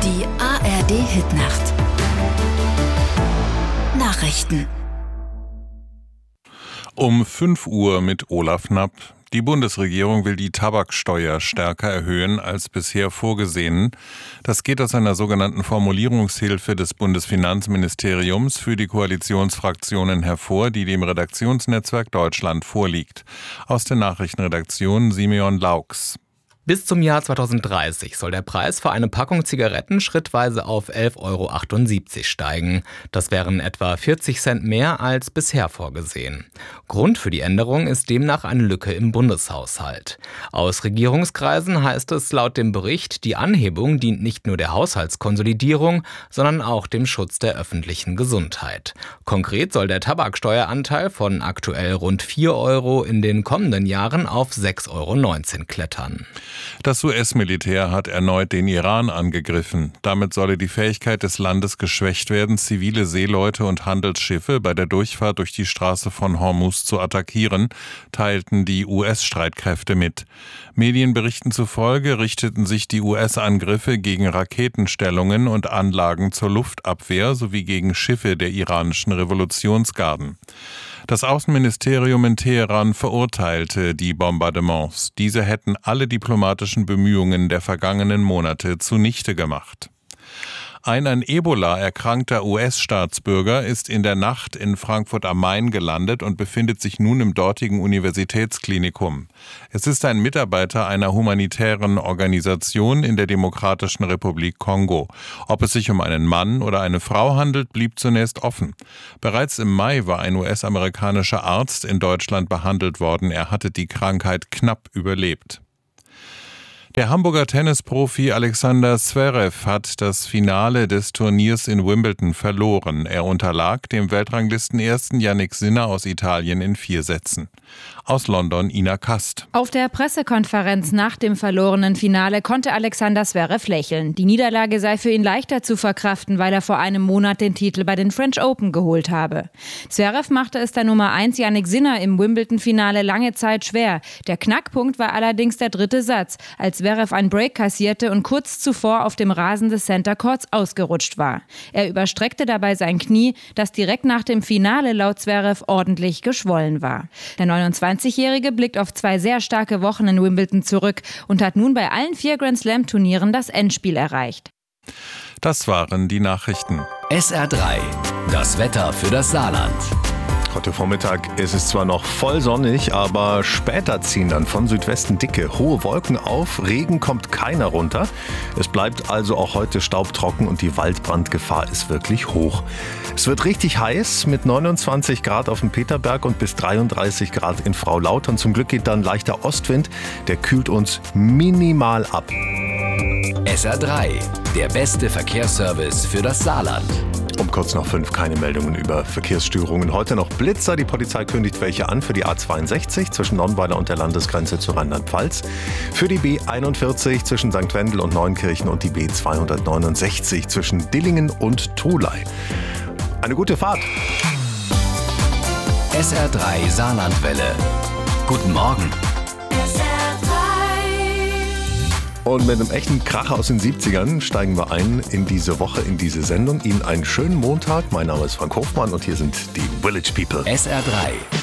Die ARD-Hitnacht. Nachrichten. Um 5 Uhr mit Olaf Knapp. Die Bundesregierung will die Tabaksteuer stärker erhöhen als bisher vorgesehen. Das geht aus einer sogenannten Formulierungshilfe des Bundesfinanzministeriums für die Koalitionsfraktionen hervor, die dem Redaktionsnetzwerk Deutschland vorliegt. Aus der Nachrichtenredaktion Simeon Laux. Bis zum Jahr 2030 soll der Preis für eine Packung Zigaretten schrittweise auf 11,78 € steigen. Das wären etwa 40 Cent mehr als bisher vorgesehen. Grund für die Änderung ist demnach eine Lücke im Bundeshaushalt. Aus Regierungskreisen heißt es laut dem Bericht, die Anhebung dient nicht nur der Haushaltskonsolidierung, sondern auch dem Schutz der öffentlichen Gesundheit. Konkret soll der Tabaksteueranteil von aktuell rund 4 € in den kommenden Jahren auf 6,19 € klettern. Das US-Militär hat erneut den Iran angegriffen. Damit solle die Fähigkeit des Landes geschwächt werden, zivile Seeleute und Handelsschiffe bei der Durchfahrt durch die Straße von Hormuz zu attackieren, teilten die US-Streitkräfte mit. Medienberichten zufolge richteten sich die US-Angriffe gegen Raketenstellungen und Anlagen zur Luftabwehr sowie gegen Schiffe der iranischen Revolutionsgarden. Das Außenministerium in Teheran verurteilte die Bombardements. Diese hätten alle diplomatischen Bemühungen der vergangenen Monate zunichte gemacht. Ein an Ebola erkrankter US-Staatsbürger ist in der Nacht in Frankfurt am Main gelandet und befindet sich nun im dortigen Universitätsklinikum. Es ist ein Mitarbeiter einer humanitären Organisation in der Demokratischen Republik Kongo. Ob es sich um einen Mann oder eine Frau handelt, blieb zunächst offen. Bereits im Mai war ein US-amerikanischer Arzt in Deutschland behandelt worden. Er hatte die Krankheit knapp überlebt. Der Hamburger Tennisprofi Alexander Zverev hat das Finale des Turniers in Wimbledon verloren. Er unterlag dem Weltranglistenersten Jannik Sinner aus Italien in 4 Sätzen. Aus London Ina Kast. Auf der Pressekonferenz nach dem verlorenen Finale konnte Alexander Zverev lächeln. Die Niederlage sei für ihn leichter zu verkraften, weil er vor einem Monat den Titel bei den French Open geholt habe. Zverev machte es der Nummer 1 Jannik Sinner im Wimbledon-Finale lange Zeit schwer. Der Knackpunkt war allerdings der 3. Satz, als Zverev einen Break kassierte und kurz zuvor auf dem Rasen des Center Courts ausgerutscht war. Er überstreckte dabei sein Knie, das direkt nach dem Finale laut Zverev ordentlich geschwollen war. Der 29-Jährige blickt auf 2 sehr starke Wochen in Wimbledon zurück und hat nun bei allen 4 Grand-Slam-Turnieren das Endspiel erreicht. Das waren die Nachrichten. SR3, das Wetter für das Saarland. Heute Vormittag ist es zwar noch voll sonnig, aber später ziehen dann von Südwesten dicke, hohe Wolken auf. Regen kommt keiner runter. Es bleibt also auch heute staubtrocken und die Waldbrandgefahr ist wirklich hoch. Es wird richtig heiß mit 29 Grad auf dem Peterberg und bis 33 Grad in Frau-Lautern. Zum Glück geht dann leichter Ostwind, der kühlt uns minimal ab. SR3, der beste Verkehrsservice für das Saarland. Um kurz nach 5 keine Meldungen über Verkehrsstörungen. Heute noch Blitzer. Die Polizei kündigt welche an für die A62 zwischen Nonnweiler und der Landesgrenze zu Rheinland-Pfalz. Für die B41 zwischen St. Wendel und Neunkirchen und die B269 zwischen Dillingen und Tholey. Eine gute Fahrt. SR3 Saarlandwelle. Guten Morgen. Und mit einem echten Kracher aus den 70ern steigen wir ein in diese Woche, in diese Sendung. Ihnen einen schönen Montag. Mein Name ist Frank Hofmann und hier sind die Village People. SR3.